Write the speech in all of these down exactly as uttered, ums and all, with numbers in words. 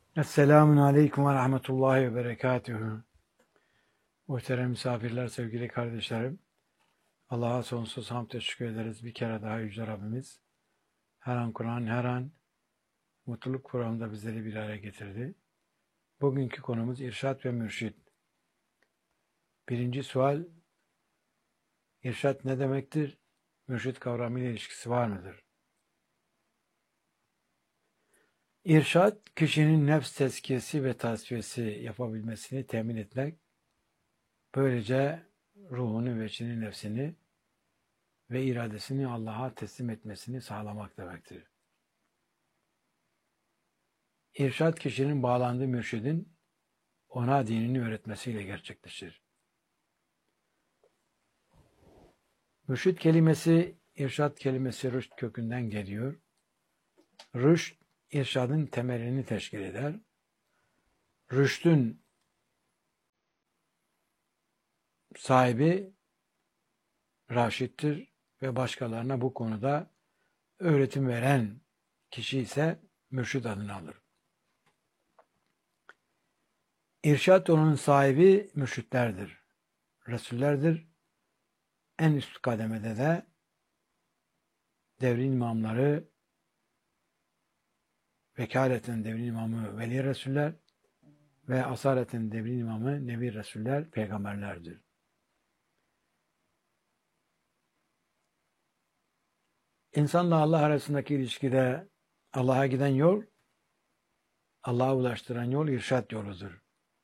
Esselamun Aleyküm ve Rahmetullahi ve Berekatühü. Muhterem misafirler, sevgili kardeşlerim. Allah'a sonsuz hamd ve şükür ederiz. Bir kere daha Yüce Rabbimiz her an Kur'an, her an mutluluk programında bizleri bir araya getirdi. Bugünkü konumuz irşat ve mürşid. Birinci sual, irşat ne demektir? Mürşid kavramıyla ilişkisi var mıdır? İrşat, kişinin nefs tezkiyesi ve tasfiyesi yapabilmesini temin etmek, böylece ruhunu ve içini nefsini ve iradesini Allah'a teslim etmesini sağlamak demektir. İrşad kişinin bağlandığı mürşidin ona dinini öğretmesiyle gerçekleşir. Mürşid kelimesi, irşad kelimesi rüşt kökünden geliyor. Rüşt, irşadın temelini teşkil eder. Rüştün sahibi raşittir ve başkalarına bu konuda öğretim veren kişi ise mürşid adını alır. İrşad onun sahibi mürşitlerdir, Resullerdir. En üst kademede de devrin imamları, vekaleten devrin imamı Veli Resuller ve asareten devrin imamı Nebi Resuller, peygamberlerdir. İnsanla Allah arasındaki ilişkide Allah'a giden yol, Allah'a ulaştıran yol irşad yoludur.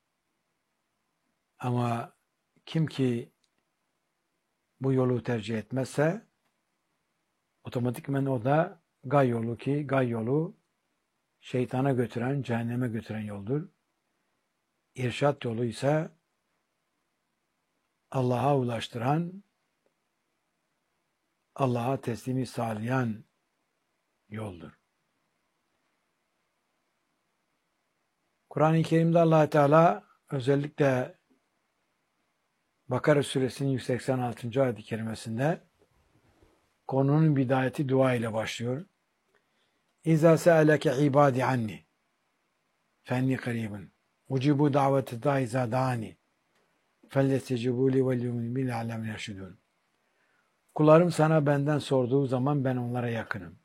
Ama kim ki bu yolu tercih etmezse otomatikmen o da gay yolu ki gay yolu şeytana götüren, cehenneme götüren yoldur. İrşad yolu ise Allah'a ulaştıran, Allah'a teslimi sağlayan yoldur. Kur'an-ı Kerim'de Allah Teala özellikle Bakara suresinin yüz seksen altıncı ayet-i kerimesinde konunun bidayeti dua ile başlıyor. İza se'aleke ibadi anni fenni karibun ucibu daveti da iza da'ani fellestecibu li ve liyumin bil alem yaşidun. Kullarım sana benden sorduğu zaman ben onlara yakınım.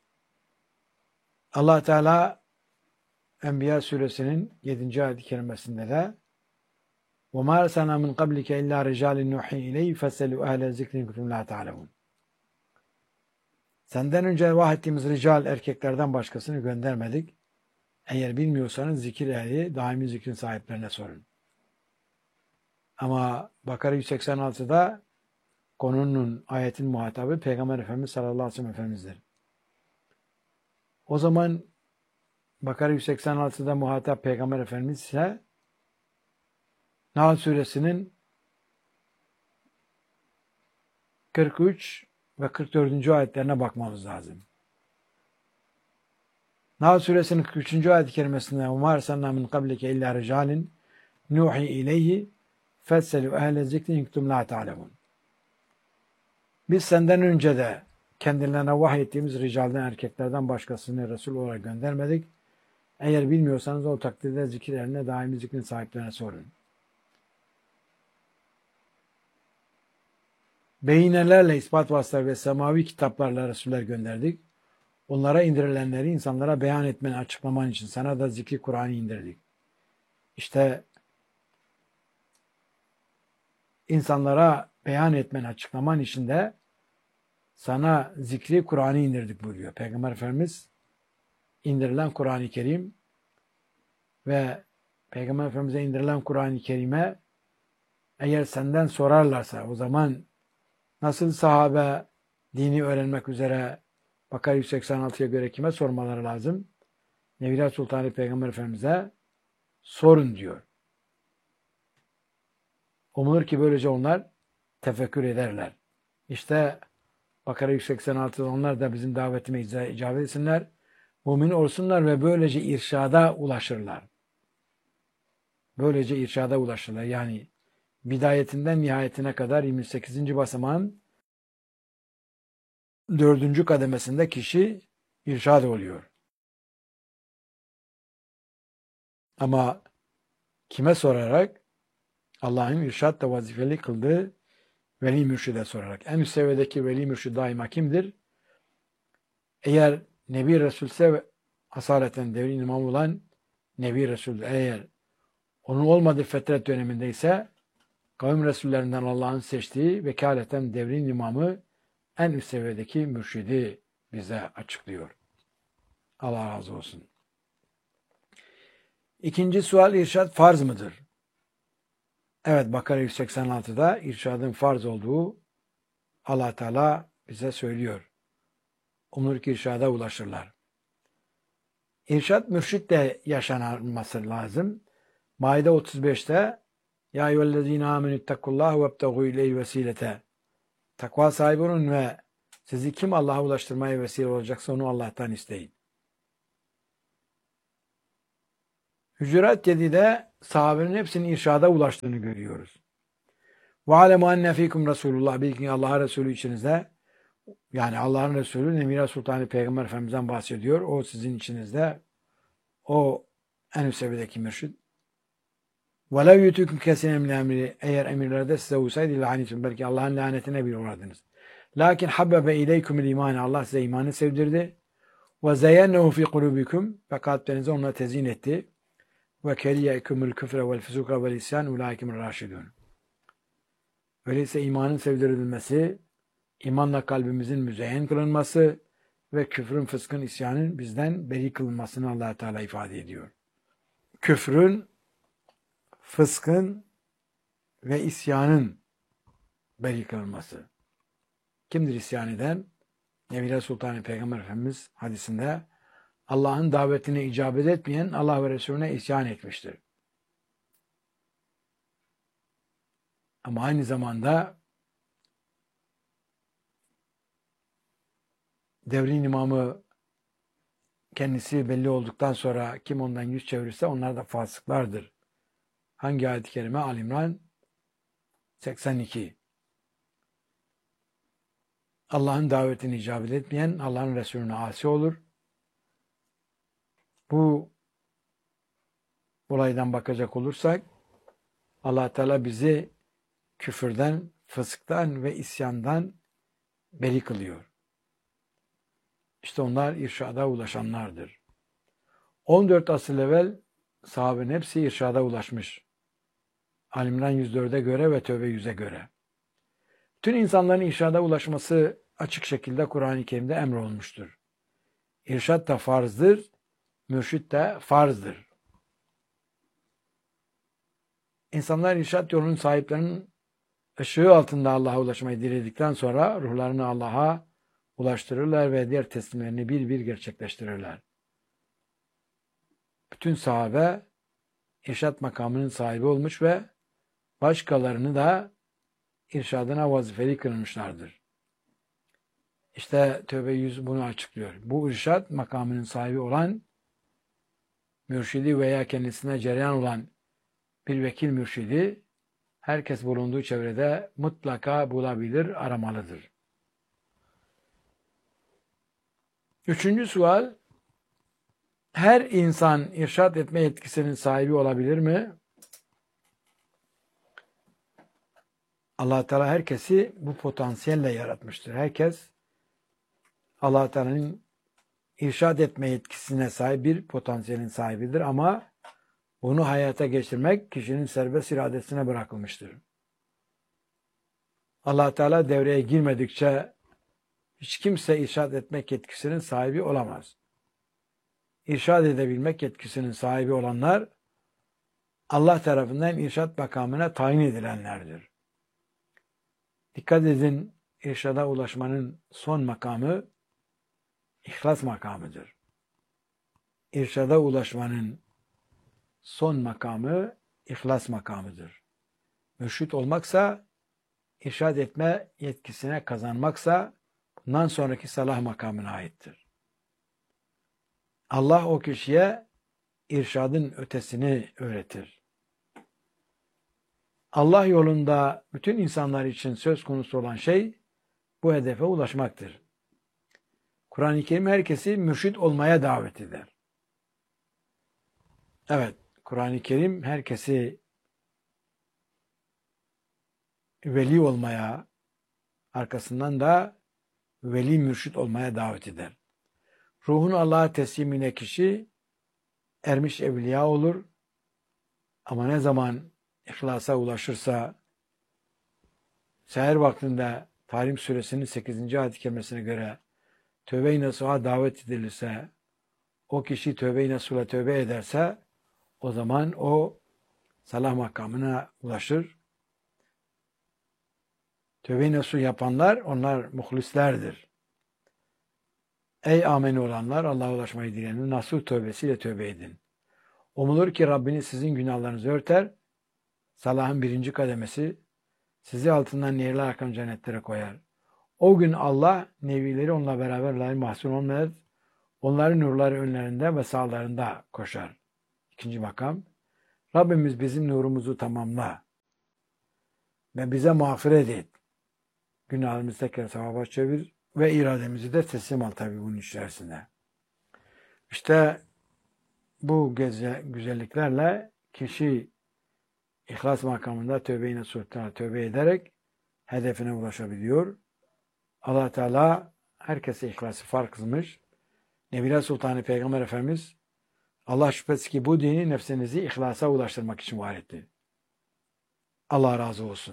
Allah Teala Enbiya suresinin yedinci ayet-i kerimesinde de وَمَا أَرْسَلْنَا مِنْ قَبْلِكَ إِلَّا رِجَالٍ نُوحِي إِلَيْهِ فَاسْأَلُوا أَهْلَ الذِّكْرِ إِنْ كُنتُمْ لَا تَعْلَمُونَ. Senden önce vahyettiğimiz rical erkeklerden başkasını göndermedik. Eğer bilmiyorsanız zikir ehli, daimi zikrin sahiplerine sorun. Ama Bakara yüz seksen altıda konunun, ayetin muhatabı Peygamber Efendimiz sallallahu aleyhi ve sellem Efendimiz'dir. O zaman Bakara yüz seksen altıda muhatap Peygamber Efendimiz ise Nahl suresinin kırk üç ve kırk dördüncü ayetlerine bakmamız lazım. Nahl suresinin kırk üçüncü ayet-i kerimesinde وَمَا أَرْسَلْنَا مِنْ قَبْلِكَ إِلَّا رِجَالٍ نُوحِي إِلَيْهِ فَاسْأَلُوا أَهْلَ الذِّكْرِ إِنْ كُنتُمْ لَا تَعْلَمُونَ. Biz senden önce de kendilerine vahyettiğimiz ricalden, erkeklerden başkasını Resul olarak göndermedik. Eğer bilmiyorsanız o takdirde zikir ehline, daimi zikrin sahiplerine sorun. Beyinelerle, ispat vasıtaları ve semavi kitaplarla Resuller gönderdik. Onlara indirilenleri insanlara beyan etmeni, açıklaman için sana da zikri Kur'an'ı indirdik. İşte insanlara beyan etmeni, açıklaman için de sana zikri Kur'an'ı indirdik buyuruyor. Peygamber Efendimiz indirilen Kur'an-ı Kerim ve Peygamber Efendimiz'e indirilen Kur'an-ı Kerim'e eğer senden sorarlarsa o zaman nasıl sahabe dini öğrenmek üzere Bakara yüz seksen altıya göre kime sormaları lazım? Nebiler Sultanı Peygamber Efendimiz'e sorun diyor. Umulur ki böylece onlar tefekkür ederler. İşte Bakara yüz seksen altıda onlar da bizim davetime icabet etsinler, mümin olsunlar ve böylece irşada ulaşırlar. Böylece irşada ulaşırlar. Yani bidayetinden nihayetine kadar yirmi sekizinci basamağın dördüncü kademesinde kişi irşad oluyor. Ama kime sorarak? Allah'ın irşatla vazifeli kıldığı veli mürşide sorarak. En üst seviyedeki veli mürşid daima kimdir? Eğer Nebi Resulse asaleten devrin imamı olan Nebi Resul, eğer onun olmadığı fetret dönemindeyse kavim Resullerinden Allah'ın seçtiği vekaleten devrin imamı en üst seviyedeki mürşidi bize açıklıyor. Allah razı olsun. İkinci sual, irşad farz mıdır? Evet, Bakara yüz seksen altıda irşadın farz olduğu Allah Teala bize söylüyor. Umulur ki irşada ulaşırlar. İrşad mürşitle yaşanması lazım. Maide otuz beşte Ya eyyühellezine amenüttekullah ve ebtegû ileyhi vesilete. Takva sahibi olun ve sizi kim Allah'a ulaştırmaya vesile olacaksa onu Allah'tan isteyin. Hücurat yedide sahabenin hepsinin irşada ulaştığını görüyoruz. Ve alemu enne fikum Resulullah. Bilin ki Allah'a Resulü içinizde, yani Allah'ın Resulü Nemira Sultanı Peygamber Efendimiz'den bahsediyor. O sizin içinizde, o en üst seviyedeki mürşid. وَلَوْ يُتُكُمْ كَسِنَ مِنْ emri. Eğer emirlerde size uysaydı lanetun, belki Allah'ın lanetine bir uğradınız. Lakin habbebe ileykumul iman. Allah size imanı sevdirdi. Ve zeyyennehu fi kulubikum. Ve kalplerinize onunla tezyin etti. Ve keriyekumul küfre vel fusuka vel isyan ulaikumur raşidun. Öyleyse imanın sevdirilmesi, imanla kalbimizin müzeyyen kılınması ve küfrün, fıskın, isyanın bizden beri kılınmasını Allah Teala ifade ediyor. Küfrün, fıskın ve isyanın beri kılınması. Kimdir isyan eden? Nebiler Sultanı Peygamber Efendimiz hadisinde Allah'ın davetine icabet etmeyen Allah ve Resulüne isyan etmiştir. Ama aynı zamanda devrin imamı kendisi belli olduktan sonra kim ondan yüz çevirirse onlar da fasıklardır. Hangi ayet-i kerime? Al-İmran seksen iki. Allah'ın davetine icabet etmeyen Allah'ın Resulüne asi olur. Bu olaydan bakacak olursak Allah Teala bizi küfürden, fısktan ve isyandan beri kılıyor. İşte onlar irşada ulaşanlardır. on dört asır evvel sahabenin hepsi irşada ulaşmış. Al-İmran yüz dörde göre ve Tevbe yüze göre. Tüm insanların irşada ulaşması açık şekilde Kur'an-ı Kerim'de emrolunmuştur. İrşad da farzdır, mürşid de farzdır. İnsanlar irşad yolunun sahiplerinin ışığı altında Allah'a ulaşmayı diledikten sonra ruhlarını Allah'a ulaştırırlar ve diğer teslimlerini bir bir gerçekleştirirler. Bütün sahabe irşad makamının sahibi olmuş ve başkalarını da irşadına vazifeli kılmışlardır. İşte Tevbe yüz bunu açıklıyor. Bu irşad makamının sahibi olan mürşidi veya kendisine cereyan olan bir vekil mürşidi herkes bulunduğu çevrede mutlaka bulabilir, aramalıdır. Üçüncü sual, her insan irşad etme yetkisinin sahibi olabilir mi? Allah Teala herkesi bu potansiyelle yaratmıştır. Herkes Allah Teala'nın irşad etme yetkisine sahip bir potansiyelin sahibidir ama bunu hayata geçirmek kişinin serbest iradesine bırakılmıştır. Allah Teala devreye girmedikçe hiç kimse irşad etmek yetkisinin sahibi olamaz. İrşad edebilmek yetkisinin sahibi olanlar Allah tarafından irşad makamına tayin edilenlerdir. Dikkat edin, irşada ulaşmanın son makamı İhlas makamıdır. İrşada ulaşmanın son makamı ihlas makamıdır. Mürşid olmaksa, irşad etme yetkisine kazanmaksa bundan sonraki salah makamına aittir. Allah o kişiye irşadın ötesini öğretir. Allah yolunda bütün insanlar için söz konusu olan şey bu hedefe ulaşmaktır. Kur'an-ı Kerim herkesi mürşid olmaya davet eder. Evet, Kur'an-ı Kerim herkesi veli olmaya, arkasından da veli mürşit olmaya davet eder. Ruhunu Allah'a teslimine kişi ermiş evliya olur. Ama ne zaman ihlasa ulaşırsa, seher vaktinde Tahrim suresinin sekizinci ayet-i kerimesine göre tövbe-i nasuha davet edilirse, o kişi tövbe-i nasuhla tövbe ederse, o zaman o salah makamına ulaşır. Tövbe-i nasuh yapanlar, onlar muhlislerdir. Ey ameni olanlar, Allah'a ulaşmayı dileyen nasuh tövbesiyle tövbe edin. Umulur ki Rabbiniz sizin günahlarınızı örter. Salahın birinci kademesi, sizi altından nehirler akan cennetlere koyar. O gün Allah, nevileri onunla beraber layık mahzun olmayar. Onların nurları önlerinde ve sağlarında koşar. İkinci makam, Rabbimiz bizim nurumuzu tamamla ve bize mağfiret et. Günahlarımızı tekrar sevaba çevir ve irademizi de teslim al tabi bunun içerisinde. İşte bu güzelliklerle kişi İhlas makamında tövbe-i nasuh'tan tövbe ederek hedefine ulaşabiliyor. Allah Teala herkese ihlası fark kılmış. Nebiler Sultanı Peygamber Efendimiz Allah şüphesiz ki bu dini nefsinizi ihlasa ulaştırmak için var etti. Allah razı olsun.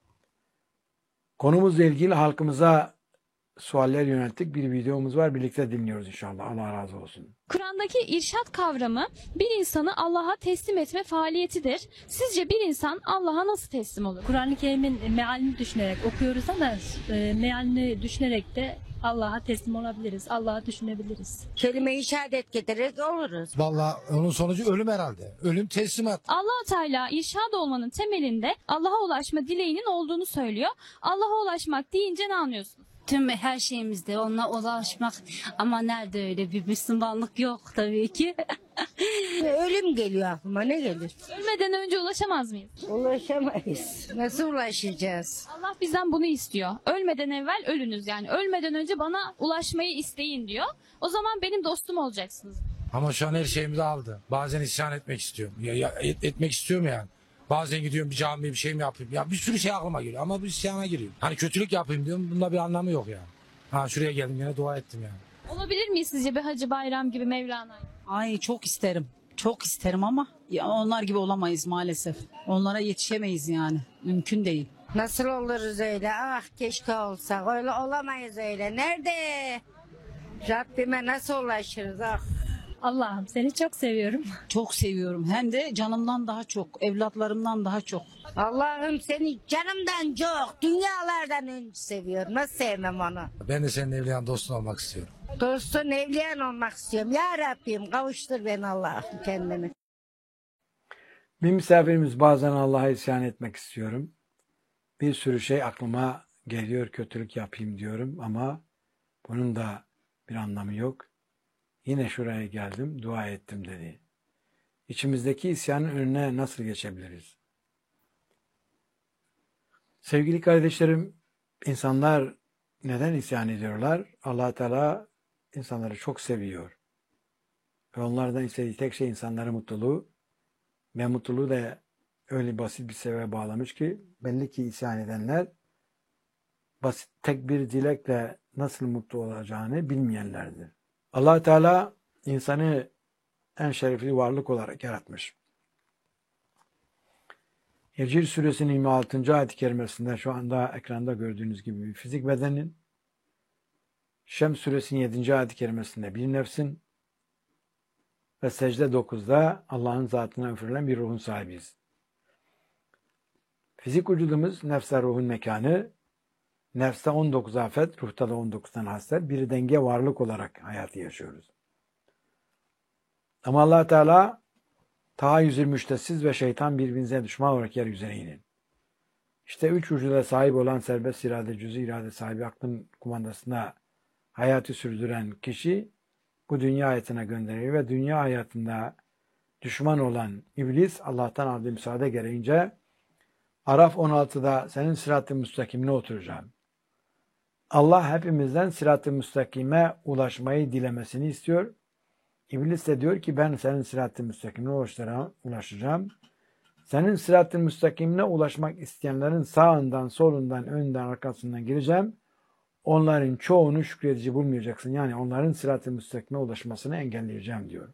Konumuzla ilgili halkımıza sualler yönelttik. Bir videomuz var. Birlikte dinliyoruz inşallah. Allah razı olsun. Kur'an'daki irşad kavramı bir insanı Allah'a teslim etme faaliyetidir. Sizce bir insan Allah'a nasıl teslim olur? Kur'an-ı Kerim'in mealini düşünerek okuyoruz ama e, mealini düşünerek de Allah'a teslim olabiliriz. Allah'a düşünebiliriz. Kelime-i şehadet getirerek oluruz. Vallahi onun sonucu ölüm herhalde. Ölüm teslimat. Allah-u Teala irşad olmanın temelinde Allah'a ulaşma dileğinin olduğunu söylüyor. Allah'a ulaşmak deyince ne anlıyorsunuz? Tüm her şeyimizde ona ulaşmak ama nerede öyle bir Müslümanlık yok tabii ki. Ölüm geliyor aklıma, ne gelir? Ölmeden önce ulaşamaz mıyız? Ulaşamayız. Nasıl ulaşacağız? Allah bizden bunu istiyor. Ölmeden evvel ölünüz, yani ölmeden önce bana ulaşmayı isteyin diyor. O zaman benim dostum olacaksınız. Ama şu an her şeyimizi aldı. Bazen isyan etmek istiyorum. Ya, ya, et, etmek istiyorum yani. Bazen gidiyorum bir camiye bir şey mi yapayım? Ya bir sürü şey aklıma geliyor ama bu isyana giriyor. Hani kötülük yapayım diyorum. Bunda bir anlamı yok yani. Ha şuraya geldim yine dua ettim yani. Olabilir miyiz sizce bir Hacı Bayram gibi, Mevlana? Ay çok isterim. Çok isterim ama ya onlar gibi olamayız maalesef. Onlara yetişemeyiz yani. Mümkün değil. Nasıl oluruz öyle? Ah keşke olsak. Öyle olamayız öyle. Nerede? Rabbime nasıl ulaşırız? Ah. Allah'ım seni çok seviyorum. Çok seviyorum. Hem de canımdan daha çok, evlatlarımdan daha çok. Allah'ım seni canımdan çok, dünyalardan önce seviyorum. Nasıl sevmem onu? Ben de senin evliyan dostun olmak istiyorum. Dostun, evliyan olmak istiyorum. Ya Rabbim kavuştur beni Allah'ım kendini. Bir misafirimiz bazen Allah'a isyan etmek istiyorum. Bir sürü şey aklıma geliyor, kötülük yapayım diyorum ama bunun da bir anlamı yok. Yine şuraya geldim, dua ettim dedi. İçimizdeki isyanın önüne nasıl geçebiliriz? Sevgili kardeşlerim, insanlar neden isyan ediyorlar? Allah Teala insanları çok seviyor. Ve onlardan istediği tek şey insanların mutluluğu. Ve mutluluğu da öyle basit bir sebebe bağlamış ki belli ki isyan edenler basit tek bir dilekle nasıl mutlu olacağını bilmeyenlerdir. Allah Teala insanı en şerefli varlık olarak yaratmış. Hicr suresinin yirmi altıncı ayet-i kerimesinde şu anda ekranda gördüğünüz gibi bir fizik bedenin, Şems suresinin yedinci ayet-i kerimesinde bir nefsin ve secde dokuzda Allah'ın zatına üfürülen bir ruhun sahibiyiz. Fizik vücudumuz nefse ruhun mekanı, nefste on dokuz afet, ruhta da on dokuz tane haslet, bir denge varlık olarak hayatı yaşıyoruz. Ama Allah Teala Taha yüz yirmi üçte siz ve şeytan birbirinize düşman olarak yeryüzüne inin. İşte üç vücuda sahip olan serbest irade, cüz'i irade sahibi aklın kumandasına hayatı sürdüren kişi bu dünya hayatına gönderiyor ve dünya hayatında düşman olan iblis Allah'tan aldığı müsaade gereğince Araf on altıda senin sırat-ı müstakimine oturacağım. Allah hepimizden sırat-ı müstakime ulaşmayı dilemesini istiyor. İblis de diyor ki ben senin sırat-ı müstakimine ulaşacağım. Senin sırat-ı müstakimine ulaşmak isteyenlerin sağından, solundan, önden, arkasından gireceğim. Onların çoğunu şükredici bulmayacaksın. Yani onların sırat-ı müstakime ulaşmasını engelleyeceğim diyor.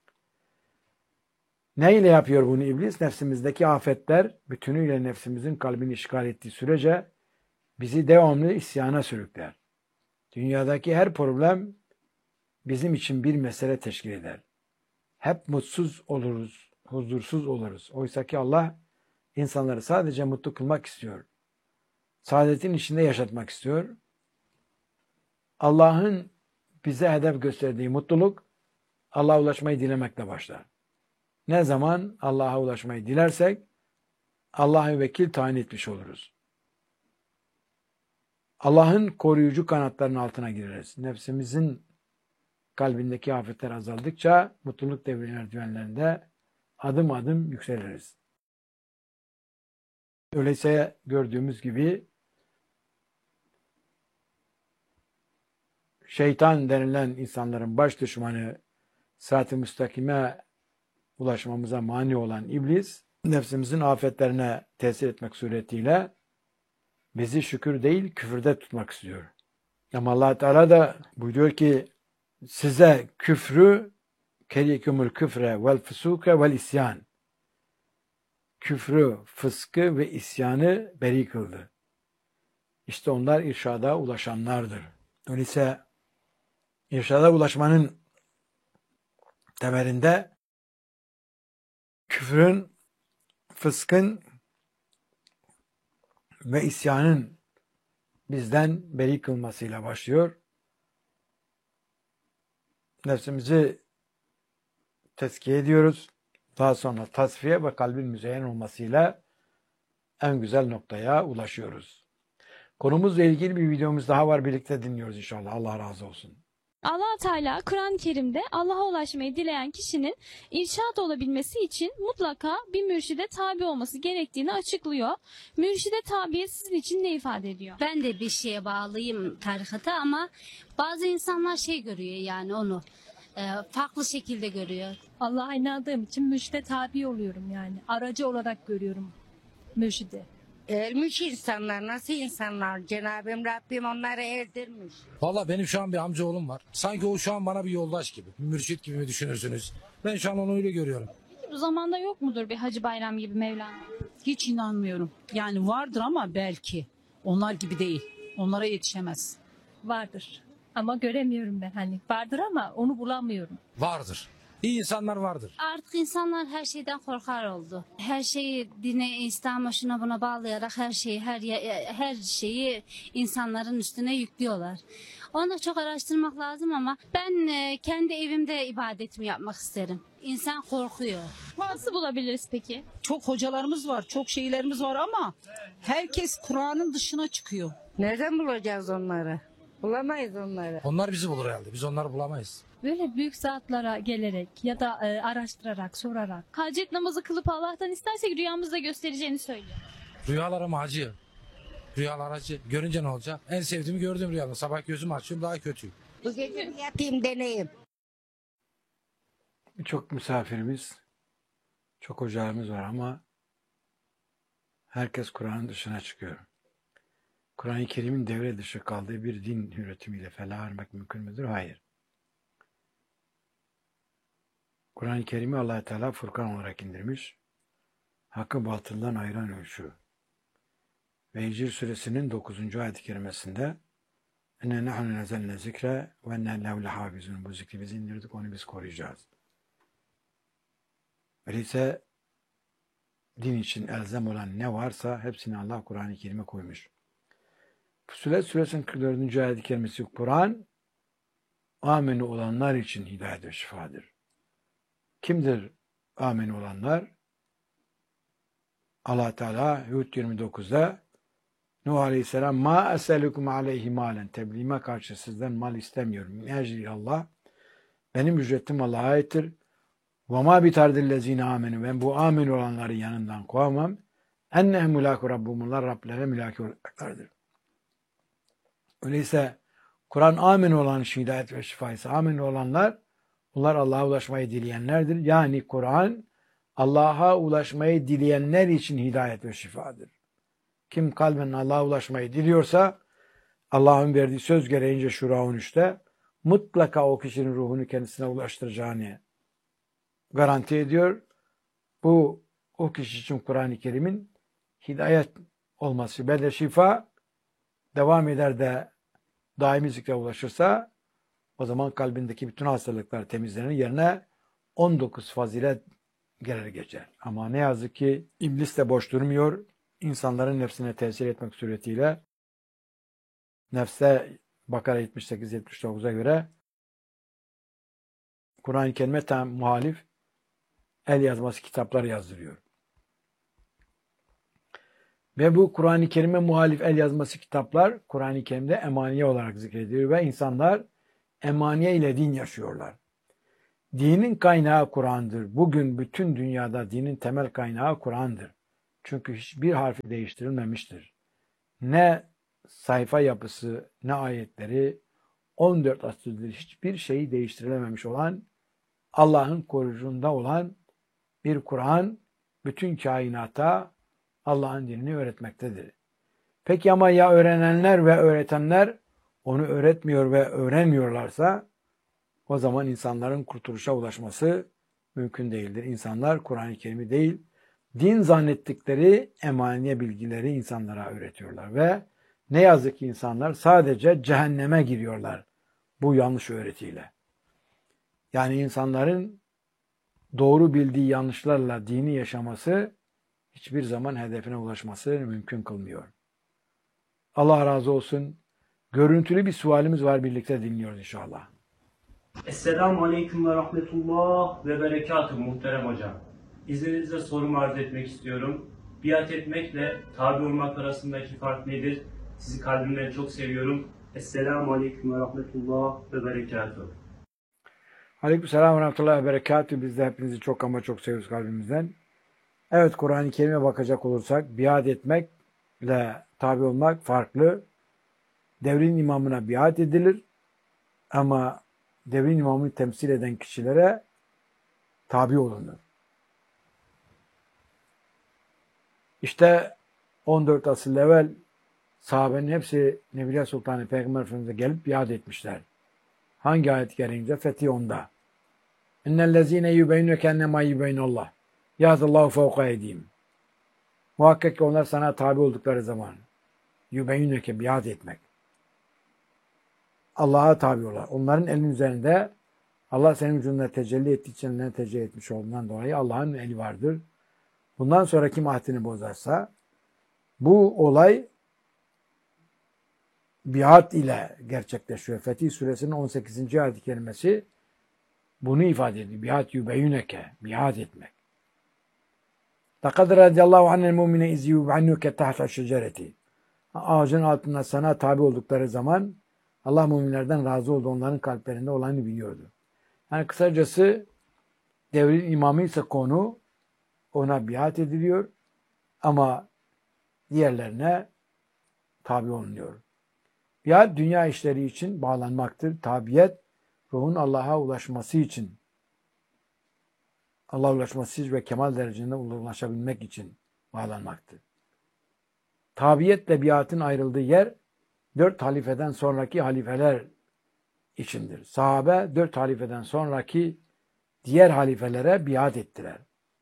Ne ile yapıyor bunu iblis? Nefsimizdeki afetler bütünüyle nefsimizin kalbini işgal ettiği sürece bizi devamlı isyana sürükler. Dünyadaki her problem bizim için bir mesele teşkil eder. Hep mutsuz oluruz, huzursuz oluruz. Oysa ki Allah insanları sadece mutlu kılmak istiyor. Saadetin içinde yaşatmak istiyor. Allah'ın bize hedef gösterdiği mutluluk Allah'a ulaşmayı dilemekle başlar. Ne zaman Allah'a ulaşmayı dilersek Allah'a vekil tayin etmiş oluruz. Allah'ın koruyucu kanatlarının altına gireriz. Nefsimizin kalbindeki afetler azaldıkça mutluluk devri merdivenlerinde adım adım yükseliriz. Öyleyse gördüğümüz gibi şeytan denilen insanların baş düşmanı sırat-ı müstakime ulaşmamıza mani olan iblis, nefsimizin afetlerine tesir etmek suretiyle bizi şükür değil küfürde tutmak istiyor. Ama Allah Teala da buyuruyor ki size küfrü kerikümül küfre vel füsuke vel isyan. Küfrü, fıskı ve isyanı beri kıldı. İşte onlar irşada ulaşanlardır. Öyleyse irşada ulaşmanın temelinde küfrün, fıskın ve isyanın bizden beri kılmasıyla başlıyor. Nefsimizi tezkiye ediyoruz. Daha sonra tasfiye ve kalbin müzeyyen olmasıyla en güzel noktaya ulaşıyoruz. Konumuzla ilgili bir videomuz daha var. Birlikte dinliyoruz inşallah. Allah razı olsun. Allah Teala Kur'an-ı Kerim'de Allah'a ulaşmayı dileyen kişinin irşad olabilmesi için mutlaka bir mürşide tabi olması gerektiğini açıklıyor. Mürşide tabiyet sizin için ne ifade ediyor? Ben de bir şeye bağlıyım tarikata ama bazı insanlar şey görüyor yani onu e, farklı şekilde görüyor. Allah'a inandığım için mürşide tabi oluyorum yani. Aracı olarak görüyorum mürşidi. Ölmüş insanlar nasıl insanlar? Cenab-ı Rabbim onları erdirmiş. Valla benim şu an bir amcaoğlum var. Sanki o şu an bana bir yoldaş gibi. Bir mürşit gibi mi düşünürsünüz? Ben şu an onu öyle görüyorum. Peki bu zamanda yok mudur bir Hacı Bayram gibi Mevlana? Hiç inanmıyorum. Yani vardır ama belki. Onlar gibi değil. Onlara yetişemez. Vardır. Ama göremiyorum ben hani. Vardır ama onu bulamıyorum. Vardır. İyi insanlar vardır. Artık insanlar her şeyden korkar oldu. Her şeyi dine, İslam'a şuna buna bağlayarak her şeyi her her şeyi insanların üstüne yüklüyorlar. Onu da çok araştırmak lazım ama ben e, kendi evimde ibadetimi yapmak isterim. İnsan korkuyor. Nasıl bulabiliriz peki? Çok hocalarımız var, çok şeylerimiz var ama herkes Kur'an'ın dışına çıkıyor. Nereden bulacağız onları? Bulamayız onları. Onlar bizi bulur herhalde. Biz onları bulamayız. Böyle büyük zatlara gelerek ya da e, araştırarak, sorarak. Hacet namazı kılıp Allah'tan istersek rüyamızda göstereceğini söylüyor. Rüyalar ama acı. Rüyalar acı. Görünce ne olacak? En sevdiğimi gördüğüm rüyada. Sabah gözümü açıyorum daha kötüyüm. Bu gece yatayım deneyim. Çok misafirimiz, çok ocağımız var ama herkes Kur'an'ın dışına çıkıyor. Kur'an-ı Kerim'in devre dışı kaldığı bir din üretimiyle felah ermek mümkün müdür? Hayır. Kur'an-ı Kerim'i Allah Teala Furkan olarak indirmiş. Hakkı batıldan ayıran ölçü. Ve Hicr suresinin dokuzuncu ayet-i kerimesinde "Enne nahnu nezelne zikre ve enne lehu lehafizun." Bu zikri biz indirdik, onu biz koruyacağız. Öyleyse din için elzem olan ne varsa hepsini Allah Kur'an-ı Kerim'e koymuş. Fussilet suresinin kırk dördüncü ayet-i kerimesi Kur'an amenu olanlar için hidayet ve şifadır. Kimdir amenu olanlar? Allah Teala Hud yirmi dokuzda Nuh Aleyhisselam ma eselukum aleyhi malen, tebliğime karşı sizden mal istemiyorum. Ecri Allah, benim ücretim Allah'a aittir. Ve ma bitardillezine amenu, ben bu amenu olanların yanından kovamam. Ennehum mülâku rabbumullah, Rablerine mülâki olacaklardır. Öyleyse Kur'an amenu olan için hidayet ve şifa ise amenu olanlar Bunlar Allah'a ulaşmayı dileyenlerdir. Yani Kur'an Allah'a ulaşmayı dileyenler için hidayet ve şifadır. Kim kalben Allah'a ulaşmayı diliyorsa Allah'ın verdiği söz gereğince Şura on üçte mutlaka o kişinin ruhunu kendisine ulaştıracağını garanti ediyor. Bu o kişi için Kur'an-ı Kerim'in hidayet olması ve de şifa devam eder de daimi zikre ulaşırsa o zaman kalbindeki bütün hastalıklar temizlenir, yerine on dokuz fazilet gelir geçer. Ama ne yazık ki iblis de boş durmuyor. İnsanların nefsine tesir etmek suretiyle nefse Bakara yetmiş sekiz yetmiş dokuza göre Kur'an-ı Kerim'e tam muhalif el yazması kitaplar yazdırıyor. Ve bu Kur'an-ı Kerim'e muhalif el yazması kitaplar Kur'an-ı Kerim'de emaniye olarak zikrediliyor ve insanlar emaniye ile din yaşıyorlar. Dinin kaynağı Kur'an'dır. Bugün bütün dünyada dinin temel kaynağı Kur'an'dır. Çünkü hiçbir harfi değiştirilmemiştir. Ne sayfa yapısı, ne ayetleri, on dört asırdır hiçbir şeyi değiştirilememiş olan, Allah'ın koruyucunda olan bir Kur'an bütün kainata Allah'ın dinini öğretmektedir. Peki ama ya öğrenenler ve öğretenler onu öğretmiyor ve öğrenmiyorlarsa o zaman insanların kurtuluşa ulaşması mümkün değildir. İnsanlar Kur'an-ı Kerim'i değil, din zannettikleri emaniye bilgileri insanlara öğretiyorlar ve ne yazık ki insanlar sadece cehenneme giriyorlar bu yanlış öğretiyle. Yani insanların doğru bildiği yanlışlarla dini yaşaması hiçbir zaman hedefine ulaşması mümkün kılmıyor. Allah razı olsun. Görüntülü bir sualimiz var, birlikte dinliyoruz inşallah. Esselamu Aleyküm ve Rahmetullah ve Berekatuhu muhterem hocam. İzninizle sorumu arz etmek istiyorum. Biat etmekle tabi olmak arasındaki fark nedir? Sizi kalbimden çok seviyorum. Esselamu Aleyküm ve Rahmetullah ve Berekatuhu. Aleykümselam ve Rahmetullah ve Berekatuhu. Biz de hepinizi çok ama çok seviyoruz kalbimizden. Evet, Kur'an-ı Kerim'e bakacak olursak biat etmekle tabi olmak farklı. Devrin imamına biat edilir ama devrin imamını temsil eden kişilere tabi olunur. İşte on dört asıl evvel sahabenin hepsi Nebiler Sultanı Peygamber Efendimiz'e gelip biat etmişler. Hangi ayet gelince? Fetih onda. İnnellezîne yübeynüke ennemâ yübeynullah. Yazallahu fevka edeyim. Muhakkak ki onlar sana tabi oldukları zaman yübeynüke biat etmek. Allah'a tabi olurlar. Onların elinin üzerinde Allah senin vücudunda tecelli ettiği için eline tecelli etmiş olduğundan dolayı Allah'ın eli vardır. Bundan sonra kim ahdini bozarsa bu olay biat ile gerçekleşiyor. Fetih Suresinin on sekizinci ayet-i kerimesi bunu ifade ediyor. Biat yübeynüke, biat etmek. لَقَدْ رَضِيَ اللّٰهُ عَنَّ الْمُؤْمِنَ اِذْ يُبْعَنُّكَ تَحْتَ الشَّجَرَةِ Ağacın altında sana tabi oldukları zaman Allah müminlerden razı oldu. Onların kalplerinde olanı biliyordu. Yani kısacası devrin imamı ise konu, ona biat ediliyor ama diğerlerine tabi olunuyor. Biat dünya işleri için bağlanmaktır. Tabiyet ruhun Allah'a ulaşması için, Allah'a ulaşması ve kemal derecesine ulaşabilmek için bağlanmaktır. Tabiyetle biatın ayrıldığı yer dört halifeden sonraki halifeler içindir. Sahabe dört halifeden sonraki diğer halifelere biat ettiler.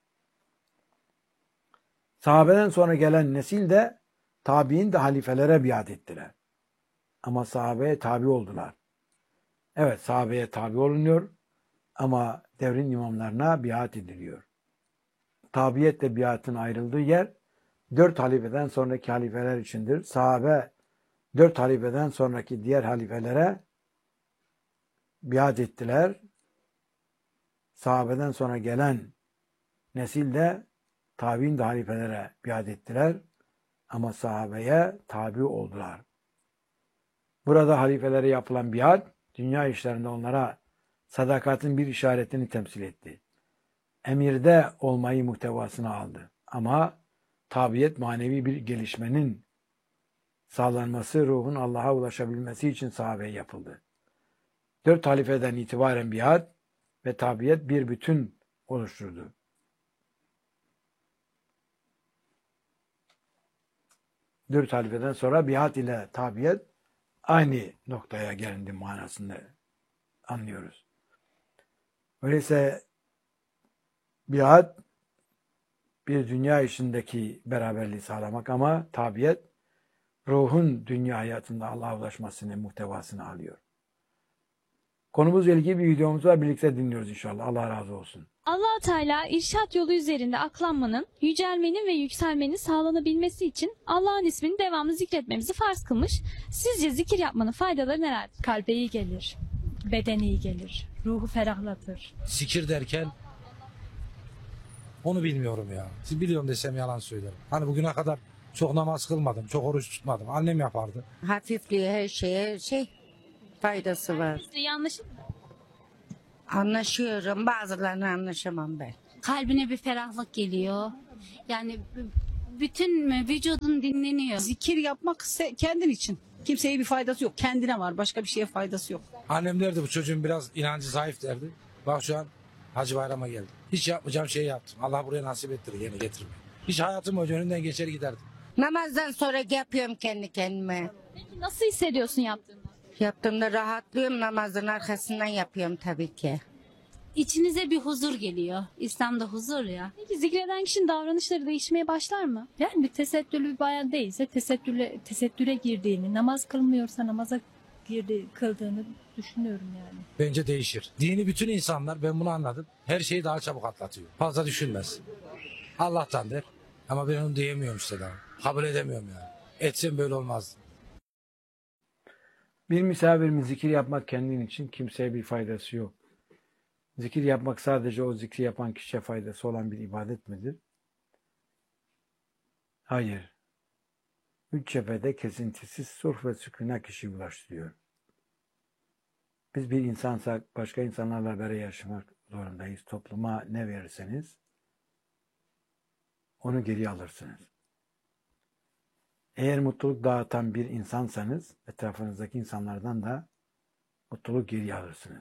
Sahabeden sonra gelen nesil de tabi'in de halifelere biat ettiler. Ama sahabeye tabi oldular. Evet, sahabeye tabi olunuyor ama devrin imamlarına biat ediliyor. Tabiyetle biatın ayrıldığı yer dört halifeden sonraki halifeler içindir. Sahabe dört halifeden sonraki diğer halifelere biat ettiler. Sahabeden sonra gelen nesil de tabi'in de halifelere biat ettiler ama sahabeye tabi oldular. Burada halifelere yapılan biat, dünya işlerinde onlara sadakatin bir işaretini temsil etti. Emirde olmayı muhtevasına aldı. Ama tabiyet manevi bir gelişmenin sağlanması, ruhun Allah'a ulaşabilmesi için sahabeye yapıldı. Dört halifeden itibaren biat, ve tabiyet bir bütün oluşturdu. Dört halifeden sonra biat ile tabiyet aynı noktaya gelindi manasında anlıyoruz. Öyleyse biat bir dünya işindeki beraberliği sağlamak ama tabiyet ruhun dünya hayatında Allah'a ulaşmasını, muhtevasını alıyor. Konumuzla ilgili bir videomuz var. Birlikte dinliyoruz inşallah. Allah razı olsun. Allah Teala irşat yolu üzerinde aklanmanın, yücelmenin ve yükselmenin sağlanabilmesi için Allah'ın ismini devamlı zikretmemizi farz kılmış. Sizce zikir yapmanın faydaları nelerdir? Kalbe iyi gelir, bedeni iyi gelir, ruhu ferahlatır. Zikir derken onu bilmiyorum ya. Siz biliyorum desem yalan söylerim. Hani bugüne kadar çok namaz kılmadım, çok oruç tutmadım. Annem yapardı. Hafifliği her şeye şey faydası var. Sizce yanlış mı? Anlaşıyorum. Bazılarını anlaşamam ben. Kalbine bir ferahlık geliyor. Yani b- bütün vücudun dinleniyor. Zikir yapmak se- kendin için. Kimseye bir faydası yok. Kendine var. Başka bir şeye faydası yok. Annem derdi bu çocuğun biraz inancı zayıf derdi. Bak şu an Hacı Bayram'a geldi. Hiç yapmayacağım şeyi yaptım. Allah buraya nasip ettirir, yine getirmeyi. Hiç hayatım boyunca önünden geçer giderdim. Namazdan sonra yapıyorum kendi kendime. Peki nasıl hissediyorsun yaptığında? Yaptığımda rahatlıyorum. Namazın arkasından yapıyorum tabii ki. İçinize bir huzur geliyor. İslam'da huzur ya. Peki zikreden kişinin davranışları değişmeye başlar mı? Yani bir tesettürlü bir bayan değilse tesettüre, tesettüre girdiğini, namaz kılmıyorsa namaza girdi, kıldığını düşünüyorum yani. Bence değişir. Dini bütün insanlar, ben bunu anladım, her şeyi daha çabuk atlatıyor. Fazla düşünmez. Allah'tan der. Ama ben onu diyemiyorum işte daha. Kabul edemiyorum yani. Etsem böyle olmazdı. Bir misafirin zikir yapmak kendin için kimseye bir faydası yok. Zikir yapmak sadece o zikri yapan kişiye faydası olan bir ibadet midir? Hayır. Üç cephede kesintisiz sulh ve sükûne kişiyi ulaştırıyor. Biz bir insansak başka insanlarla beraber yaşamak zorundayız. Topluma ne verirseniz onu geri alırsınız. Eğer mutluluk dağıtan bir insansanız etrafınızdaki insanlardan da mutluluk geri alırsınız.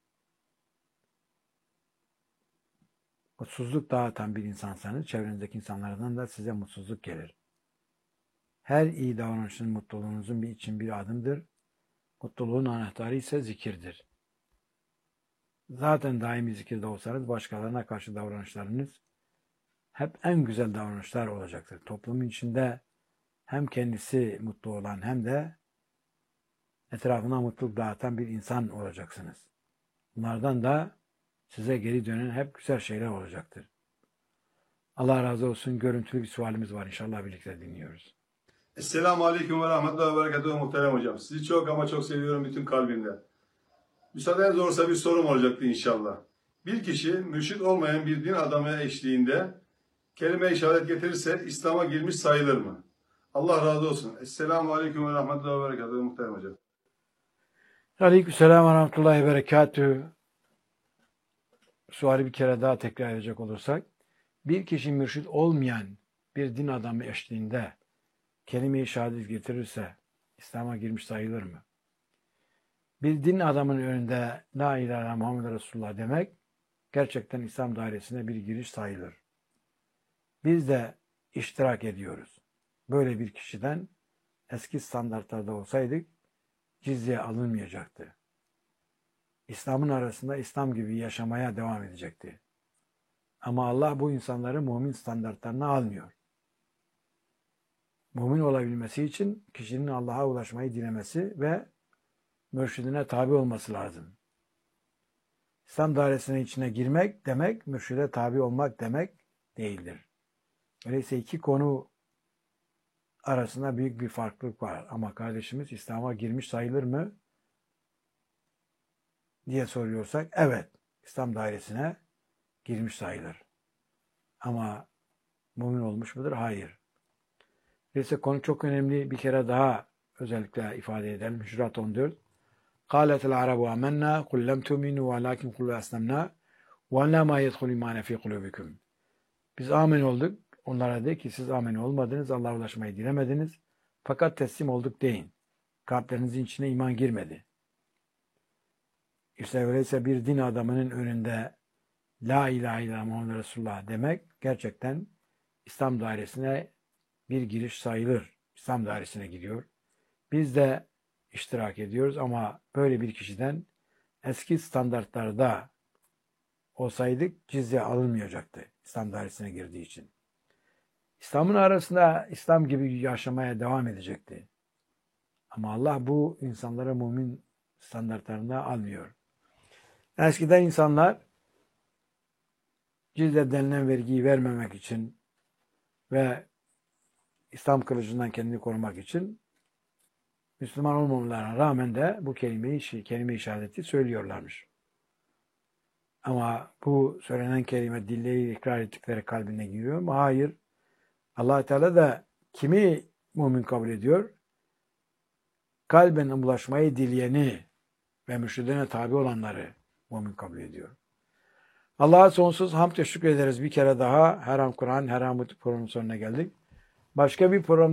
Mutsuzluk dağıtan bir insansanız çevrenizdeki insanlardan da size mutsuzluk gelir. Her iyi davranışın mutluluğunuzun bir için bir adımdır. Mutluluğun anahtarı ise zikirdir. Zaten daimi zikirde olsanız başkalarına karşı davranışlarınız hep en güzel davranışlar olacaktır. Toplumun içinde hem kendisi mutlu olan hem de etrafına mutluluk dağıtan bir insan olacaksınız. Bunlardan da size geri dönen hep güzel şeyler olacaktır. Allah razı olsun. Görüntülü bir sualimiz var. İnşallah birlikte dinliyoruz. Esselamu Aleyküm ve Rahmetullahi ve Berekatuhu muhterem hocam. Sizi çok ama çok seviyorum bütün kalbimle. Müsaadeniz olursa bir sorum olacaktı inşallah. Bir kişi mürşit olmayan bir din adamı eşliğinde kelime-i şehadet getirirse İslam'a girmiş sayılır mı? Allah razı olsun. Esselamu Aleyküm ve Rahmetullahi ve Berekatuhu muhterem hocam. Aleykümselam ve Rahmetullahi ve Berekatuhu. Suali bir kere daha tekrar edecek olursak, bir kişi mürşit olmayan bir din adamı eşliğinde kelime-i şehadet getirirse İslam'a girmiş sayılır mı? Bir din adamının önünde La ilahe illallah Muhammed Resulullah demek gerçekten İslam dairesine bir giriş sayılır. Biz de iştirak ediyoruz. Böyle bir kişiden eski standartlarda olsaydık cizye alınmayacaktı. İslam'ın arasında İslam gibi yaşamaya devam edecekti. Ama Allah bu insanları mümin standartlarına almıyor. Mümin olabilmesi için kişinin Allah'a ulaşmayı dilemesi ve mürşidine tabi olması lazım. İslam dairesinin içine girmek demek, mürşide tabi olmak demek değildir. Öyleyse iki konu arasında büyük bir farklılık var. Ama kardeşimiz İslam'a girmiş sayılır mı diye soruyorsak, evet, İslam dairesine girmiş sayılır. Ama mümin olmuş mudur? Hayır. Öyleyse konu çok önemli. Bir kere daha özellikle ifade edelim. Hucurat on dört. قالت العرب آمنا قل لم تؤمنوا ولكن قولوا أسلمنا وإنما يدخل الإيمان في قلوبكم. Biz amin olduk. Onlara de ki siz amin olmadınız, Allah'a ulaşmayı dilemediniz. Fakat teslim olduk deyin. Kalplerinizin içine iman girmedi. İşte öyleyse bir din adamının önünde La ilahe illallah Muhammed Resulullah demek gerçekten İslam dairesine bir giriş sayılır. İslam dairesine giriyor. Biz de iştirak ediyoruz ama böyle bir kişiden eski standartlarda olsaydık cizye alınmayacaktı İslam dairesine girdiği için. İslam'ın arasında İslam gibi yaşamaya devam edecekti. Ama Allah bu insanları mümin standartlarına almıyor. Eskiden insanlar cizye denilen vergiyi vermemek için ve İslam kılıcından kendini korumak için Müslüman olmamalarına rağmen de bu kelimeyi, kelime-i şehadeti söylüyorlarmış. Ama bu söylenen kelime dilleriyle ikrar ettikleri kalbine giriyor mu? Hayır. Allah Teala da kimi mümin kabul ediyor? Kalben ulaşmayı dileyeni ve mürşidine tabi olanları mümin kabul ediyor. Allah'a sonsuz hamd ve şükür ederiz bir kere daha. Her an Kur'an, her an bu programın sonuna geldik. Başka bir program